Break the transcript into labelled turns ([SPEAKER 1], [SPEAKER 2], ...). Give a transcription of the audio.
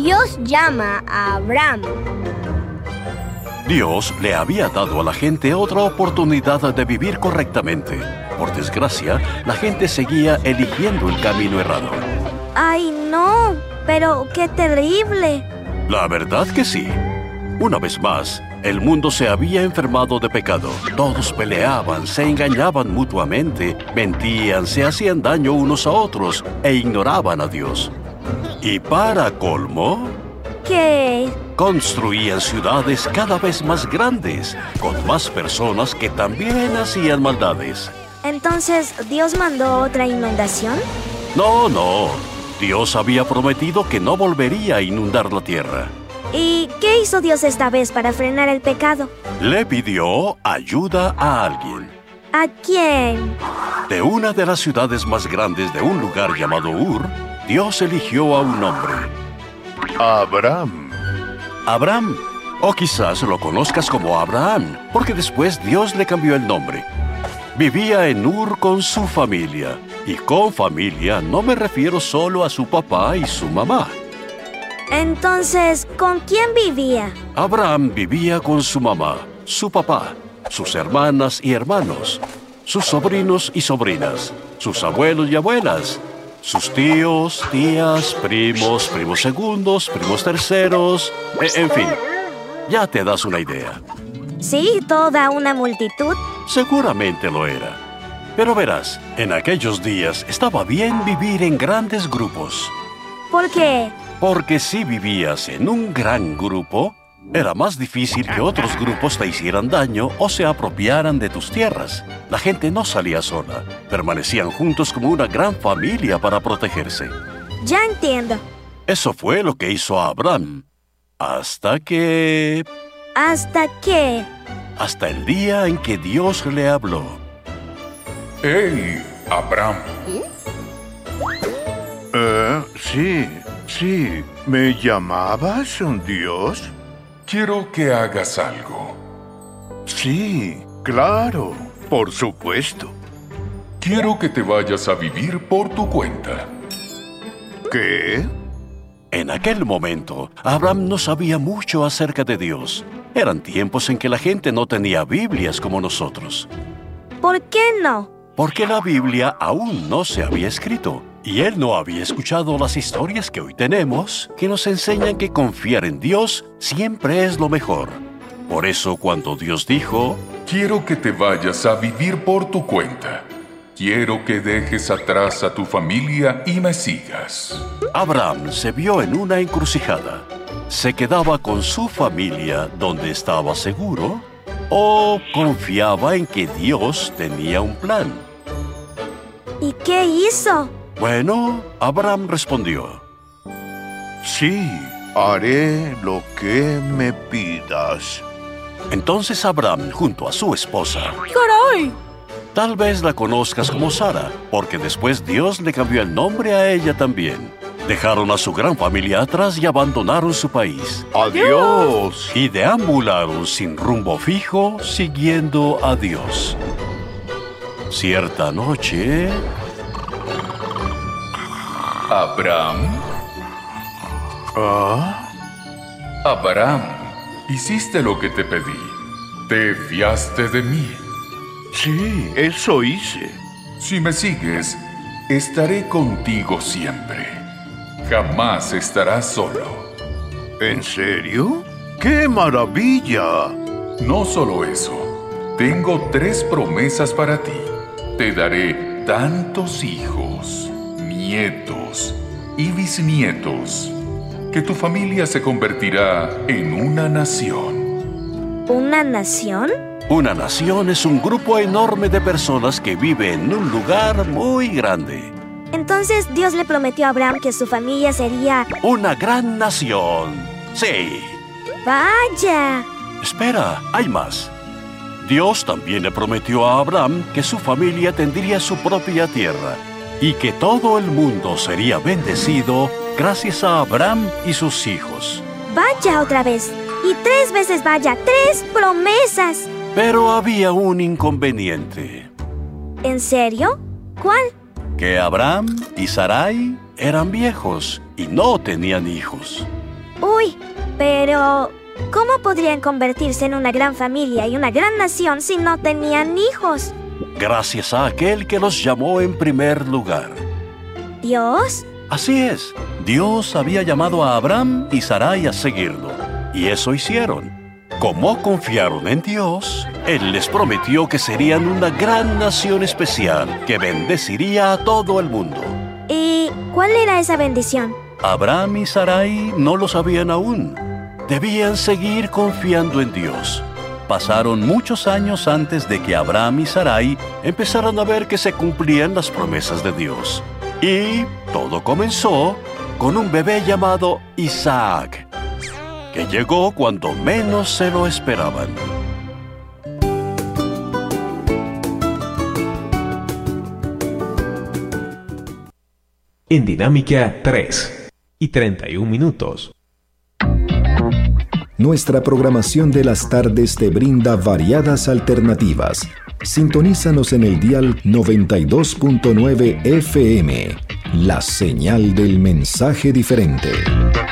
[SPEAKER 1] Dios llama a Abraham.
[SPEAKER 2] Dios le había dado a la gente otra oportunidad de vivir correctamente. Por desgracia, la gente seguía eligiendo el camino errado.
[SPEAKER 3] ¡Ay, no! ¡Pero qué terrible!
[SPEAKER 2] La verdad que sí. Una vez más, el mundo se había enfermado de pecado. Todos peleaban, se engañaban mutuamente, mentían, se hacían daño unos a otros e ignoraban a Dios. Y para colmo,
[SPEAKER 3] ¿Qué?
[SPEAKER 2] construían ciudades cada vez más grandes, con más personas que también hacían maldades.
[SPEAKER 3] ¿Entonces Dios mandó otra inundación?
[SPEAKER 2] No. Dios había prometido que no volvería a inundar la tierra.
[SPEAKER 3] ¿Y qué hizo Dios esta vez para frenar el pecado?
[SPEAKER 2] Le pidió ayuda a alguien.
[SPEAKER 3] ¿A quién?
[SPEAKER 2] De una de las ciudades más grandes de un lugar llamado Ur, Dios eligió a un hombre.
[SPEAKER 4] Abraham.
[SPEAKER 2] Abraham. O quizás lo conozcas como Abraham, porque después Dios le cambió el nombre. Vivía en Ur con su familia. Y con familia no me refiero solo a su papá y su mamá.
[SPEAKER 3] Entonces, ¿con quién vivía?
[SPEAKER 2] Abraham vivía con su mamá, su papá, sus hermanas y hermanos, sus sobrinos y sobrinas, sus abuelos y abuelas, sus tíos, tías, primos, primos segundos, primos terceros, en fin, ya te das una idea.
[SPEAKER 3] Sí, toda una multitud.
[SPEAKER 2] Seguramente lo era. Pero verás, en aquellos días estaba bien vivir en grandes grupos.
[SPEAKER 3] ¿Por qué?
[SPEAKER 2] Porque si vivías en un gran grupo, era más difícil que otros grupos te hicieran daño o se apropiaran de tus tierras. La gente no salía sola, permanecían juntos como una gran familia para protegerse.
[SPEAKER 3] Ya entiendo.
[SPEAKER 2] Eso fue lo que hizo Abraham. Hasta que...
[SPEAKER 3] ¿Hasta qué?
[SPEAKER 2] Hasta el día en que Dios le habló.
[SPEAKER 5] ¡Hey, Abraham!
[SPEAKER 4] Sí. ¿Me llamabas un Dios?
[SPEAKER 5] Quiero que hagas algo.
[SPEAKER 4] Sí, claro, por supuesto.
[SPEAKER 5] Quiero que te vayas a vivir por tu cuenta.
[SPEAKER 4] ¿Qué?
[SPEAKER 2] En aquel momento, Abraham no sabía mucho acerca de Dios. Eran tiempos en que la gente no tenía Biblias como nosotros.
[SPEAKER 3] ¿Por qué no?
[SPEAKER 2] Porque la Biblia aún no se había escrito. Y él no había escuchado las historias que hoy tenemos, que nos enseñan que confiar en Dios siempre es lo mejor. Por eso, cuando Dios dijo,
[SPEAKER 5] Quiero que te vayas a vivir por tu cuenta. Quiero que dejes atrás a tu familia y me sigas.
[SPEAKER 2] Abraham se vio en una encrucijada. ¿Se quedaba con su familia donde estaba seguro? ¿O confiaba en que Dios tenía un plan?
[SPEAKER 3] ¿Y qué hizo?
[SPEAKER 2] Bueno, Abraham respondió,
[SPEAKER 4] Sí, haré lo que me pidas.
[SPEAKER 2] Entonces Abraham, junto a su esposa,
[SPEAKER 3] ¡Caray!
[SPEAKER 2] tal vez la conozcas como Sara, porque después Dios le cambió el nombre a ella también. Dejaron a su gran familia atrás y abandonaron su país.
[SPEAKER 4] ¡Adiós!
[SPEAKER 2] Y deambularon sin rumbo fijo, siguiendo a Dios. Cierta noche...
[SPEAKER 5] Abraham,
[SPEAKER 4] ¿Ah?
[SPEAKER 5] Abraham, hiciste lo que te pedí. Te fiaste de mí.
[SPEAKER 4] Sí, eso hice.
[SPEAKER 5] Si me sigues, estaré contigo siempre. Jamás estarás solo.
[SPEAKER 4] ¿En serio? ¡Qué maravilla!
[SPEAKER 5] No solo eso, tengo 3 promesas para ti. Te daré tantos hijos, nietos y bisnietos, que tu familia se convertirá en una nación.
[SPEAKER 3] ¿Una nación?
[SPEAKER 2] Una nación es un grupo enorme de personas que vive en un lugar muy grande.
[SPEAKER 3] Entonces Dios le prometió a Abraham que su familia sería...
[SPEAKER 2] ¡Una gran nación! ¡Sí!
[SPEAKER 3] ¡Vaya!
[SPEAKER 2] Espera, hay más. Dios también le prometió a Abraham que su familia tendría su propia tierra y que todo el mundo sería bendecido gracias a Abraham y sus hijos.
[SPEAKER 3] ¡Vaya otra vez! Y 3 veces vaya, 3 promesas.
[SPEAKER 2] Pero había un inconveniente.
[SPEAKER 3] ¿En serio? ¿Cuál?
[SPEAKER 2] Que Abraham y Sarai eran viejos y no tenían hijos.
[SPEAKER 3] Uy, pero ¿cómo podrían convertirse en una gran familia y una gran nación si no tenían hijos?
[SPEAKER 2] Gracias a aquel que los llamó en primer lugar.
[SPEAKER 3] ¿Dios?
[SPEAKER 2] Así es, Dios había llamado a Abraham y Sarai a seguirlo, y eso hicieron. Como confiaron en Dios, Él les prometió que serían una gran nación especial que bendeciría a todo el mundo.
[SPEAKER 3] ¿Y cuál era esa bendición?
[SPEAKER 2] Abraham y Sarai no lo sabían aún. Debían seguir confiando en Dios. Pasaron muchos años antes de que Abraham y Sarai empezaran a ver que se cumplían las promesas de Dios. Y todo comenzó con un bebé llamado Isaac, que llegó cuando menos se lo esperaban.
[SPEAKER 6] En Dinámica 3:31.
[SPEAKER 7] Nuestra programación de las tardes te brinda variadas alternativas. Sintonízanos en el dial 92.9 FM, la señal del mensaje diferente.